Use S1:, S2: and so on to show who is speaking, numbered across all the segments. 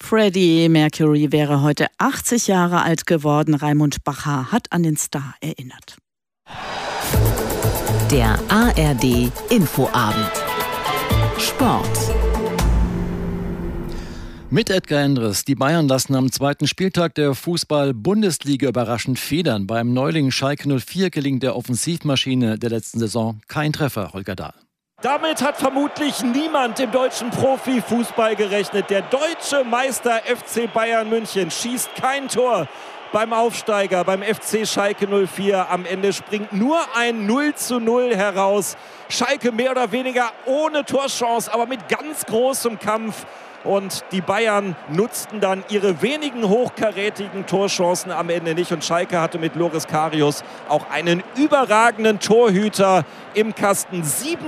S1: Freddie Mercury wäre heute 80 Jahre alt geworden. Raimund Bacher hat an den Star erinnert.
S2: Der ARD Infoabend. Sport.
S3: Mit Edgar Endres. Die Bayern lassen am zweiten Spieltag der Fußball-Bundesliga überraschend federn. Beim Neuling Schalke 04 gelingt der Offensivmaschine der letzten Saison kein Treffer, Holger Dahl.
S4: Damit hat vermutlich niemand im deutschen Profifußball gerechnet. Der deutsche Meister FC Bayern München schießt kein Tor beim Aufsteiger, beim FC Schalke 04. Am Ende springt nur ein 0:0 heraus. Schalke mehr oder weniger ohne Torchance, aber mit ganz großem Kampf. Und die Bayern nutzten dann ihre wenigen hochkarätigen Torchancen am Ende nicht. Und Schalke hatte mit Loris Karius auch einen überragenden Torhüter im Kasten.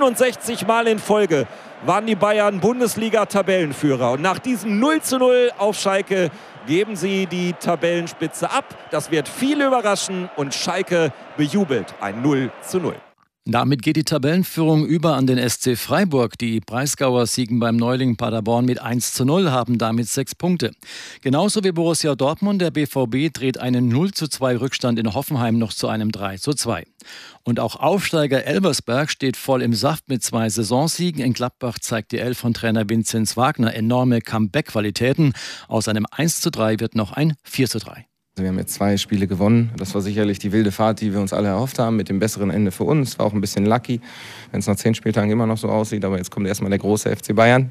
S4: 67 Mal in Folge waren die Bayern Bundesliga-Tabellenführer. Und nach diesem 0:0 auf Schalke geben sie die Tabellenspitze ab. Das wird viele überraschen und Schalke bejubelt ein 0:0.
S3: Damit geht die Tabellenführung über an den SC Freiburg. Die Breisgauer siegen beim Neuling Paderborn mit 1:0, haben damit 6 Punkte. Genauso wie Borussia Dortmund, der BVB dreht einen 0:2 Rückstand in Hoffenheim noch zu einem 3:2. Und auch Aufsteiger Elversberg steht voll im Saft mit 2 Saisonsiegen. In Gladbach zeigt die Elf von Trainer Vinzenz Wagner enorme Comeback-Qualitäten. Aus einem 1:3 wird noch ein 4:3.
S5: Wir haben jetzt 2 Spiele gewonnen. Das war sicherlich die wilde Fahrt, die wir uns alle erhofft haben, mit dem besseren Ende für uns. War auch ein bisschen lucky, wenn es nach 10 Spieltagen immer noch so aussieht. Aber jetzt kommt erstmal der große FC Bayern.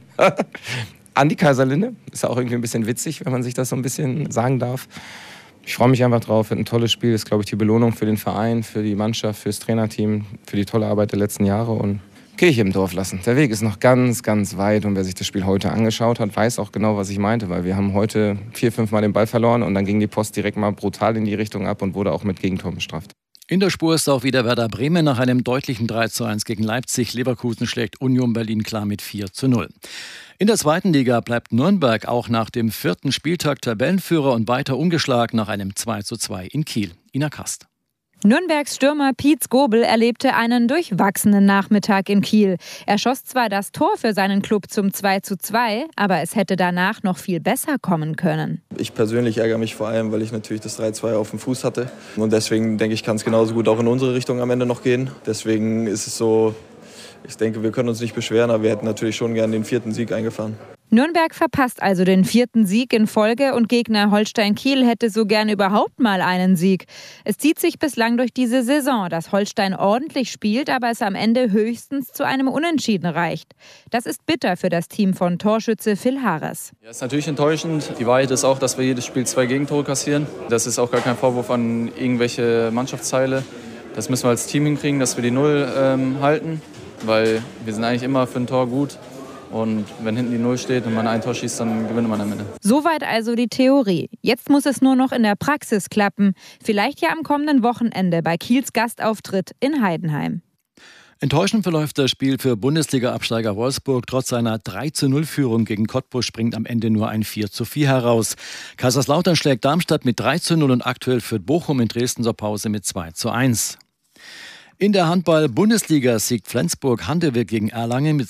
S5: An die Kaiserlinde. Ist ja auch irgendwie ein bisschen witzig, wenn man sich das so ein bisschen sagen darf. Ich freue mich einfach drauf. Wird ein tolles Spiel. Ist, glaube ich, die Belohnung für den Verein, für die Mannschaft, für das Trainerteam, für die tolle Arbeit der letzten Jahre. Und Kirche im Dorf lassen. Der Weg ist noch ganz, ganz weit und wer sich das Spiel heute angeschaut hat, weiß auch genau, was ich meinte, weil wir haben heute 4-5 Mal den Ball verloren und dann ging die Post direkt mal brutal in die Richtung ab und wurde auch mit Gegentor bestraft.
S3: In der Spur ist auch wieder Werder Bremen nach einem deutlichen 3:1 gegen Leipzig. Leverkusen schlägt Union Berlin klar mit 4:0. In der zweiten Liga bleibt Nürnberg auch nach dem 4. Spieltag Tabellenführer und weiter ungeschlagen nach einem 2:2 in Kiel. Ina Kast.
S6: Nürnbergs Stürmer Piet Skobel erlebte einen durchwachsenen Nachmittag in Kiel. Er schoss zwar das Tor für seinen Klub zum 2:2, aber es hätte danach noch viel besser kommen können.
S7: Ich persönlich ärgere mich vor allem, weil ich natürlich das 3:2 auf dem Fuß hatte. Und deswegen denke ich, kann es genauso gut auch in unsere Richtung am Ende noch gehen. Deswegen ist es so, ich denke, wir können uns nicht beschweren, aber wir hätten natürlich schon gern den 4. Sieg eingefahren.
S6: Nürnberg verpasst also den 4. Sieg in Folge und Gegner Holstein Kiel hätte so gern überhaupt mal einen Sieg. Es zieht sich bislang durch diese Saison, dass Holstein ordentlich spielt, aber es am Ende höchstens zu einem Unentschieden reicht. Das ist bitter für das Team von Torschütze Phil Harris.
S8: Ja, ist natürlich enttäuschend. Die Wahrheit ist auch, dass wir jedes Spiel 2 Gegentore kassieren. Das ist auch gar kein Vorwurf an irgendwelche Mannschaftsteile. Das müssen wir als Team hinkriegen, dass wir die 0 halten, weil wir sind eigentlich immer für ein Tor gut. Und wenn hinten die 0 steht und man ein Tor schießt, dann gewinnt man am Ende.
S6: Soweit also die Theorie. Jetzt muss es nur noch in der Praxis klappen. Vielleicht ja am kommenden Wochenende bei Kiels Gastauftritt in Heidenheim.
S3: Enttäuschend verläuft das Spiel für Bundesliga-Absteiger Wolfsburg. Trotz seiner 3:0-Führung gegen Cottbus springt am Ende nur ein 4:4 heraus. Kaiserslautern schlägt Darmstadt mit 3:0 und aktuell führt Bochum in Dresden zur Pause mit 2:1. In der Handball-Bundesliga siegt Flensburg-Handewitt gegen Erlangen mit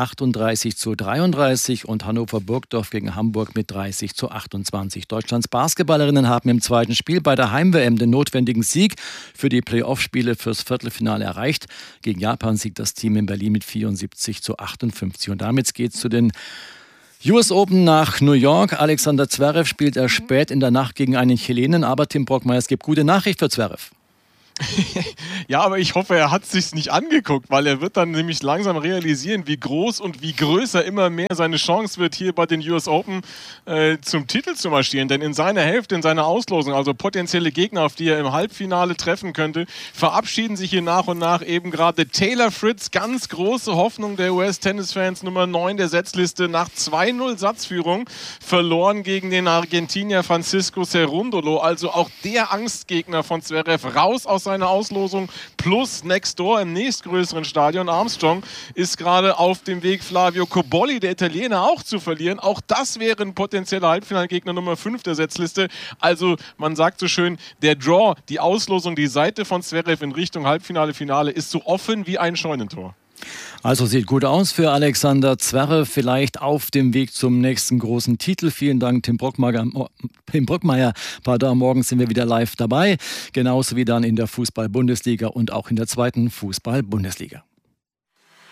S3: 38:33 und Hannover-Burgdorf gegen Hamburg mit 30:28. Deutschlands Basketballerinnen haben im zweiten Spiel bei der Heim-WM den notwendigen Sieg für die Playoff-Spiele fürs Viertelfinale erreicht. Gegen Japan siegt das Team in Berlin mit 74:58. Und damit geht es zu den US Open nach New York. Alexander Zverev spielt erst spät in der Nacht gegen einen Chilenen, aber Tim Brockmeier, es gibt gute Nachricht für Zverev.
S9: Ja, aber ich hoffe, er hat es sich nicht angeguckt, weil er wird dann nämlich langsam realisieren, wie groß und wie größer immer mehr seine Chance wird, hier bei den US Open zum Titel zu marschieren. Denn in seiner Hälfte, in seiner Auslosung, also potenzielle Gegner, auf die er im Halbfinale treffen könnte, verabschieden sich hier nach und nach eben gerade Taylor Fritz, ganz große Hoffnung der US-Tennisfans, Nummer 9 der Setzliste, nach 2:0 Satzführung, verloren gegen den Argentinier Francisco Cerundolo. Also auch der Angstgegner von Zverev raus aus seiner Auslosung, plus next door im nächstgrößeren Stadion. Armstrong ist gerade auf dem Weg, Flavio Cobolli, der Italiener, auch zu verlieren. Auch das wäre ein potenzieller Halbfinalgegner Nummer 5 der Setzliste. Also man sagt so schön, der Draw, die Auslosung, die Seite von Zverev in Richtung Halbfinale, Finale ist so offen wie ein Scheunentor.
S3: Also sieht gut aus für Alexander Zverev, vielleicht auf dem Weg zum nächsten großen Titel. Vielen Dank, Tim Brockmeier. Morgen sind wir wieder live dabei, genauso wie dann in der Fußball-Bundesliga und auch in der zweiten Fußball-Bundesliga.